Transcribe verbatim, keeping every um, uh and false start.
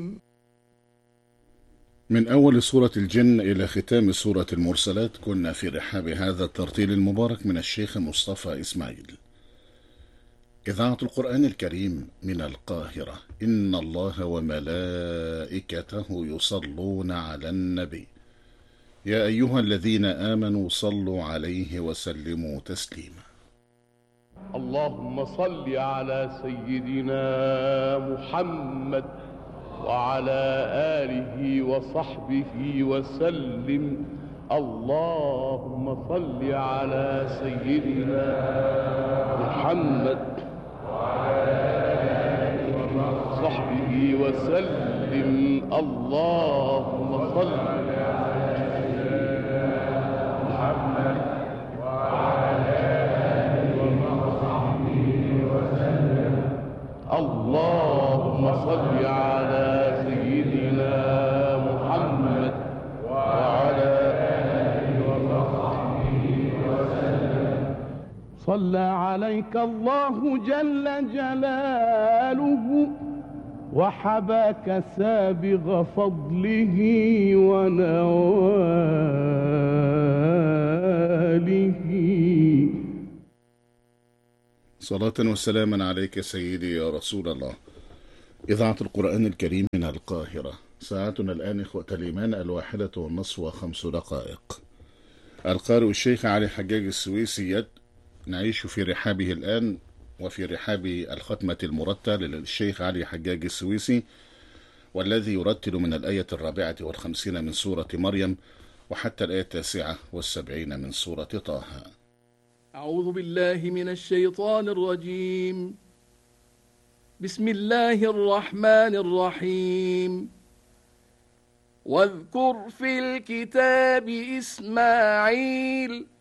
من أول سورة الجن إلى ختام سورة المرسلات كنا في رحاب هذا الترتيل المبارك من الشيخ مصطفى إسماعيل. إذاعة القرآن الكريم من القاهرة. إن الله وملائكته يصلون على النبي يا أيها الذين آمنوا صلوا عليه وسلموا تسليما. اللهم صل على سيدنا محمد وعلى آله وصحبه وسلم. اللهم صل على سيدنا محمد وعلى آله وصحبه وسلم. اللهم صل على سيدنا محمد وعلى آله وصحبه وسلم. اللهم صل على سيدنا محمد وعلى آله وصحبه وسلم. صلى عليك الله جل جلاله وحباك سابغ فضله ونواله. صلاة وسلاما عليك سيدي يا رسول الله. إذاعة القرآن الكريم من القاهرة. ساعتنا الآن إخوة الإيمان الواحدة والنصف وخمس دقائق. القارئ الشيخ علي حجاج السويسي نعيش في رحابه الآن وفي رحاب الختمة المرتل للشيخ علي حجاج السويسي، والذي يرتل من الآية الرابعة والخمسين من سورة مريم وحتى الآية التاسعة والسبعين من سورة طه. أعوذ بالله من الشيطان الرجيم. بسم الله الرحمن الرحيم. واذكر في الكتاب إسماعيل